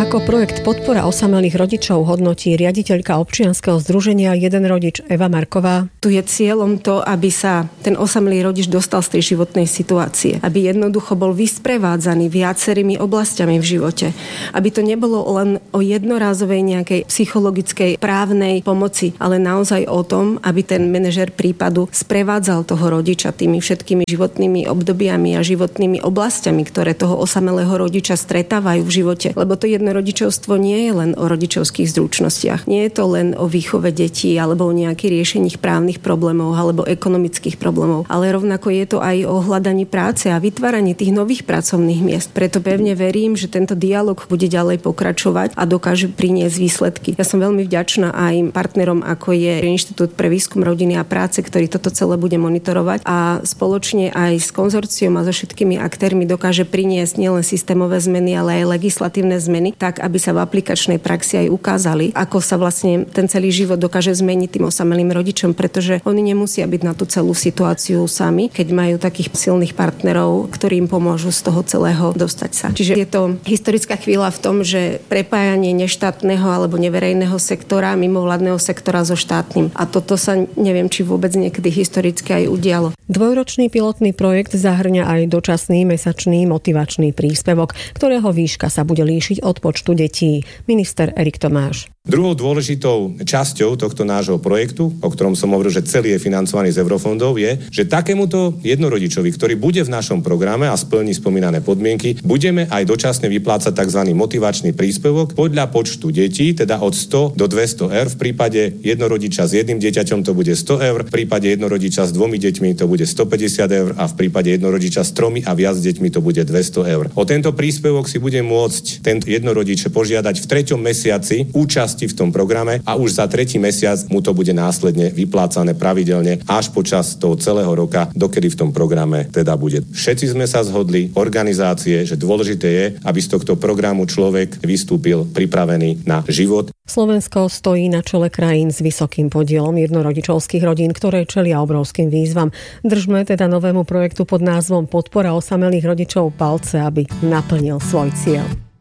Ako projekt Podpora osamelých rodičov hodnotí riaditeľka občianskeho združenia Jeden rodič Eva Marková. Tu je cieľom to, aby sa ten osamelý rodič dostal z tej životnej situácie. Aby jednoducho bol vysprevádzaný viacerými oblastiami v živote. Aby to nebolo len o jednorázovej nejakej psychologickej právnej pomoci, ale naozaj o tom, aby ten manažer prípadu sprevádzal toho rodiča tými všetkými životnými obdobiami a životnými oblastiami, ktoré toho osamelého rodiča stretávajú v živote. Lebo to jednorodičovstvo nie je len o rodičovských zručnostiach. Nie je to len o výchove detí alebo o nejakých riešení právnych problémov alebo ekonomických problémov, ale rovnako je to aj o hľadaní práce a vytváraní tých nových pracovných miest. Preto pevne verím, že tento dialog bude ďalej pokračovať a dokáže priniesť výsledky. Ja som veľmi vďačná aj partnerom, ako je Inštitút pre výskum rodiny a práce, ktorý toto celé bude monitorovať a spoločne aj s konzorciom a so všetkými aktérmi dokáže priniesť nielen systémové zmeny, ale aj legislatívne zmeny, tak aby sa v aplikačnej praxi aj ukázali, ako sa vlastne ten celý život dokáže zmeniť tým osamelým rodičom, pretože oni nemusia byť na tú celú situáciu sami, keď majú takých silných partnerov, ktorí im pomôžu z toho celého dostať sa. Čiže je to historická chvíľa v tom, že prepájanie neštátneho alebo neverejného sektora, mimovládneho sektora so štátnym. A toto sa neviem, či vôbec niekedy historicky aj udialo. Dvojročný pilotný projekt zahŕňa aj dočasný mesačný motivačný príspevok, ktorého výška sa bude líšiť od počtu detí. Minister Erik Tomáš. Druhou dôležitou časťou tohto nášho projektu, o ktorom som hovoril, že celý je financovaný z eurofondov, je, že takémuto jednorodičovi, ktorý bude v našom programe a splní spomínané podmienky, budeme aj dočasne vyplácať tzv. Motivačný príspevok podľa počtu detí, teda od 100 do 200 eur. V prípade jednorodiča s jedným dieťaťom to bude 100 eur, v prípade jednorodiča s 2 deťmi to bude 150 eur a v prípade jednorodiča s 3 a viac deťmi to bude 200 eur. O tento príspevok si bude môcť tento jednorodič požiadať v 3. mesiaci účasť v tom programe a už za 3. mesiac mu to bude následne vyplácané pravidelne až počas toho celého roka, dokedy v tom programe teda bude. Všetci sme sa zhodli, organizácie, že dôležité je, aby z tohto programu človek vystúpil pripravený na život. Slovensko stojí na čele krajín s vysokým podielom jednorodičovských rodín, ktoré čelia obrovským výzvam. Držme teda novému projektu pod názvom Podpora osamelých rodičov palce, aby naplnil svoj cieľ.